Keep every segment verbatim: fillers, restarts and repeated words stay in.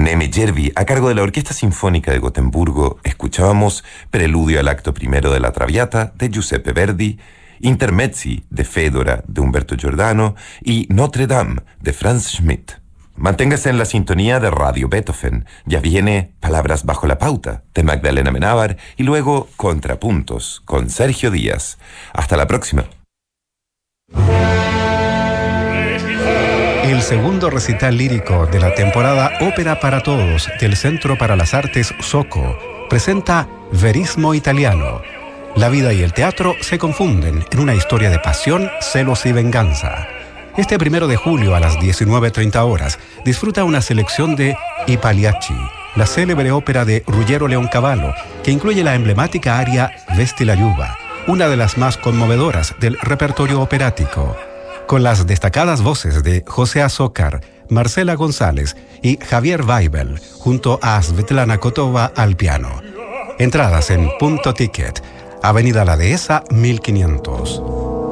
Nemejärvi, a cargo de la Orquesta Sinfónica de Gotemburgo, escuchábamos Preludio al acto primero de la Traviata de Giuseppe Verdi, Intermezzi de Fedora de Humberto Giordano y Notre Dame de Franz Schmidt. Manténgase en la sintonía de Radio Beethoven. Ya viene Palabras bajo la pauta de Magdalena Amenábar y luego Contrapuntos con Sergio Díaz. Hasta la próxima. El segundo recital lírico de la temporada Ópera para Todos del Centro para las Artes Soco presenta Verismo Italiano. La vida y el teatro se confunden en una historia de pasión, celos y venganza. Este primero de julio a las diecinueve treinta horas disfruta una selección de I Pagliacci, la célebre ópera de Ruggero Leoncavallo, que incluye la emblemática aria Vesti la Lluva, una de las más conmovedoras del repertorio operático, con las destacadas voces de José Azócar, Marcela González y Javier Weibel, junto a Svetlana Kotova al piano. Entradas en Punto Ticket, Avenida La Dehesa, mil quinientos.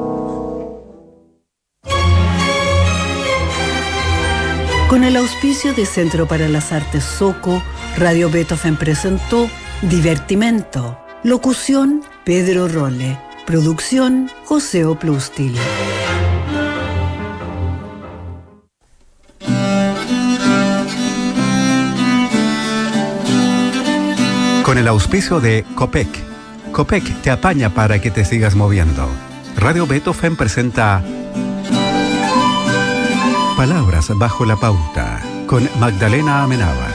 Con el auspicio de Centro para las Artes Soco, Radio Beethoven presentó Divertimento. Locución, Pedro Rolle. Producción, José Oplustil. Con el auspicio de Copec. Copec te apaña para que te sigas moviendo. Radio Beethoven presenta Palabras bajo la pauta con Magdalena Amenábar.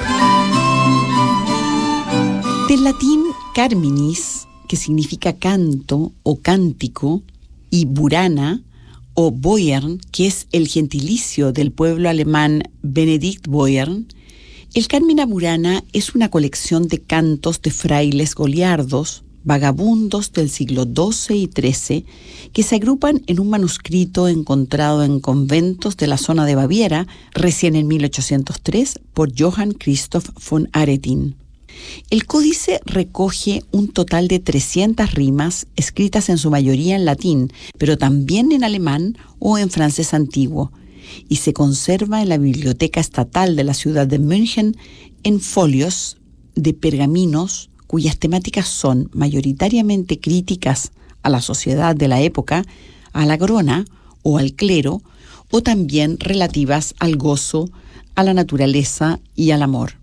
Del latín carminis, que significa canto o cántico, y burana o Boyern, que es el gentilicio del pueblo alemán Benedikt Boyern, el Carmina Burana es una colección de cantos de frailes goliardos, vagabundos del siglo doce y trece, que se agrupan en un manuscrito encontrado en conventos de la zona de Baviera, recién en mil ochocientos tres, por Johann Christoph von Aretin. El códice recoge un total de trescientas rimas, escritas en su mayoría en latín, pero también en alemán o en francés antiguo, y se conserva en la Biblioteca Estatal de la ciudad de München en folios de pergaminos cuyas temáticas son mayoritariamente críticas a la sociedad de la época, a la corona o al clero, o también relativas al gozo, a la naturaleza y al amor.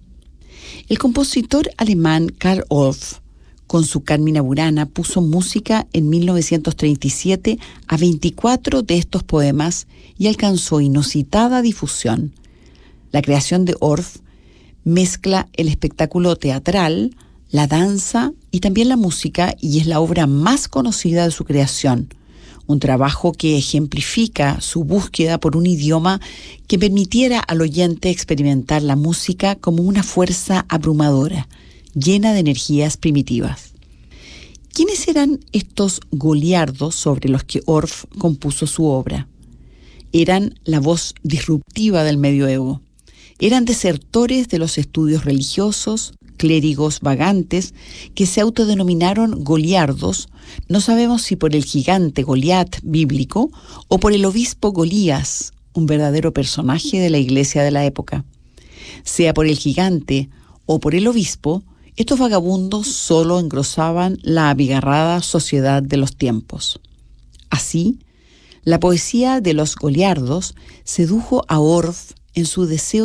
El compositor alemán Karl Orff, con su Carmina Burana, puso música en mil novecientos treinta y siete a veinticuatro de estos poemas y alcanzó inusitada difusión. La creación de Orff mezcla el espectáculo teatral, la danza y también la música, y es la obra más conocida de su creación, un trabajo que ejemplifica su búsqueda por un idioma que permitiera al oyente experimentar la música como una fuerza abrumadora, llena de energías primitivas. ¿Quiénes eran estos goliardos sobre los que Orff compuso su obra? Eran la voz disruptiva del medioevo. Eran desertores de los estudios religiosos, clérigos vagantes, que se autodenominaron goliardos, no sabemos si por el gigante Goliat bíblico o por el obispo Golías, un verdadero personaje de la iglesia de la época. Sea por el gigante o por el obispo, estos vagabundos solo engrosaban la abigarrada sociedad de los tiempos. Así, la poesía de los goliardos sedujo a Orff en su deseo